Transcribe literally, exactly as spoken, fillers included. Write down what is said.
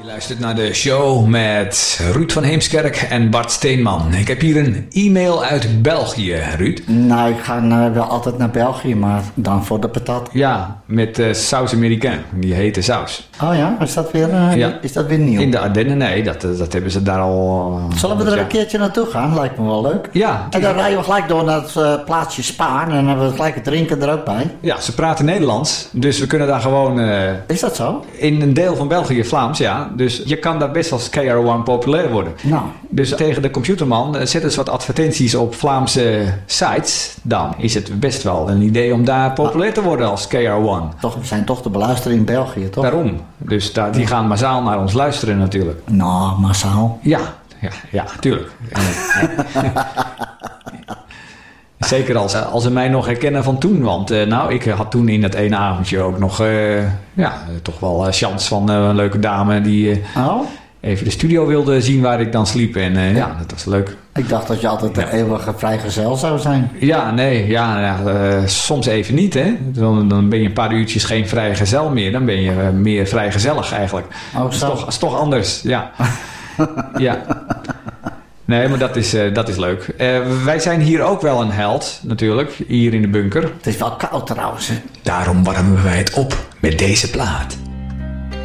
Luistert naar de show met Ruud van Heemskerk en Bart Steenman. Ik heb hier een e-mail uit België, Ruud. Nou, ik ga uh, wel altijd naar België, maar dan voor de patat. Ja, met uh, saus americain, die hete saus. Oh ja, is dat weer, uh, ja. is dat weer nieuw? In de Ardennen, nee, dat, dat hebben ze daar al... Uh, Zullen we er ja. een keertje naartoe gaan? Lijkt me wel leuk. Ja. En dan rijden we gelijk door naar het uh, plaatsje Spaan en dan hebben we gelijk het drinken er ook bij. Ja, ze praten Nederlands, dus we kunnen daar gewoon... Uh, is dat zo? In een deel van België Vlaams, ja. Dus je kan daar best als K R één populair worden. Nou. Dus tegen de computerman, zet eens wat advertenties op Vlaamse sites. Dan is het best wel een idee om daar populair te worden als K R één. Toch, we zijn toch te beluisteren in België, toch? Daarom. Dus daar, die gaan massaal naar ons luisteren natuurlijk. Nou, massaal? Ja, ja, ja, tuurlijk. Zeker als, als ze mij nog herkennen van toen. Want uh, nou, ik had toen in dat ene avondje ook nog... Uh, ja, toch wel uh, chance van uh, een leuke dame die... Uh, oh? Even de studio wilde zien waar ik dan sliep. En uh, ja. ja, dat was leuk. Ik dacht dat je altijd de ja. eeuwige vrijgezel zou zijn. Ja, nee, ja, ja uh, soms even niet, hè. Dan, dan ben je een paar uurtjes geen vrijgezel meer. Dan ben je uh, meer vrijgezellig eigenlijk. Oh, dat is toch, is toch anders, ja. ja. Nee, maar dat is, uh, dat is leuk. Uh, wij zijn hier ook wel een held, natuurlijk. Hier in de bunker. Het is wel koud trouwens, hè. Daarom warmen wij het op met deze plaat.